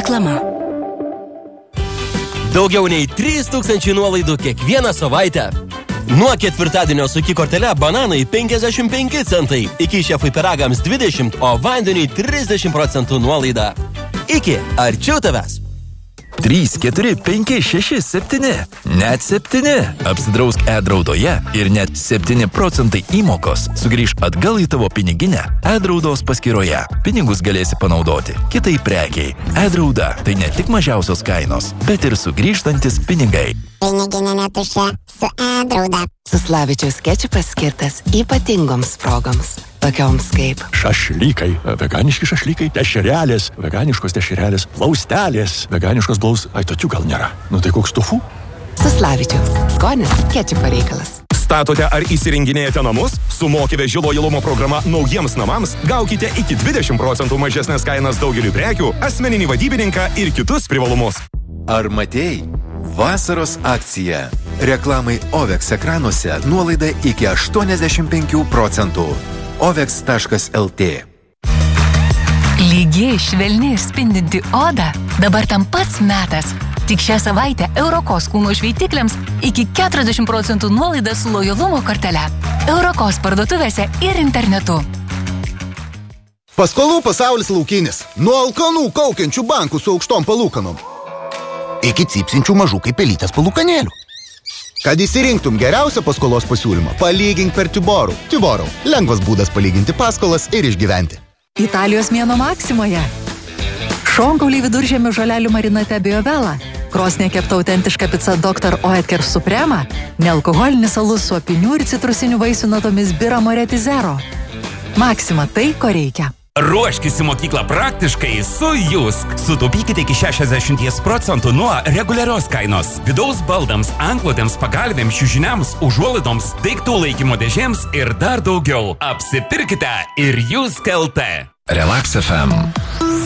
Reklama. Daugiau nei 3000 nuolaidų kiekvieną savaitę. Nuo ketvirtadienio su Ki kortele bananai 55 centai, iki šefui pyragams 20, o vandeniui 30% nuolaida. Iki, arčiau tavęs. 3, 4, 5, 6, 7. Net 7. Apsidrausk e-draudoje ir net 7% įmokos sugrįž atgal į tavo piniginę e-draudos paskyroje. Pinigus galėsi panaudoti kitai prekiai. E-drauda tai ne tik mažiausios kainos, bet ir sugrįžtantis pinigai. Piniginė netuščia su e-drauda. Suslavičiaus kečupas skirtas ypatingoms progoms. Tokioms kaip šašlykai, veganiški šašlykai, dešrelės, veganiškos dešrelės, plaustelės, veganiškos Ai, tokių gal nėra. Nu tai koks tofu? Suslavičiaus. Skonis kečupo reikalas. Statote ar įsirenginėjate namus? Su Mokyve žilo įlumo programa naujiems namams gaukite iki 20% mažesnės kainas daugeliu prekių, asmeninį vadybininką ir kitus privalumus. Ar matėjai? Vasaros akcija. Reklamai OVEX ekranuose nuolaida iki 85%. OVEX.lt. Lygiai, švelniai ir spindinti oda dabar tam pats metas. Tik šią savaitę Eurokos kūno šveitikliams iki 40% nuolaida su lojalumo kortele. Eurokos parduotuvėse ir internetu. Paskolų pasaulis laukinis. Nuo alkanų kaukiančių bankų su aukštom palūkanom iki cypsinčių mažų kaip pelytės palūkanėlių. Kad įsirinktum geriausią paskolos pasiūlymą, palygink per Tiborų. Tiborų. Lengvas būdas palyginti paskolas ir išgyventi. Italijos mėnuo Maksimoje. Šonkauliai viduržemio žolelių marinate Biovela. Krosnė kepta autentiška pica Dr. Oetker Suprema. Nealkoholinis alus su apinių ir citrusinių vaisių natomis Bira Moretti Zero. Maksima tai, ko reikia. Ruoškis į mokyklą praktiškai su JUSK. Sutaupykite iki 60% nuo reguliarios kainos. Vidaus baldams, antklodėms, pagalvėms, čiužiniams, užuolaidoms, daiktų laikymo dėžėms ir dar daugiau. Apsipirkite ir JUSK.lt. Relax FM.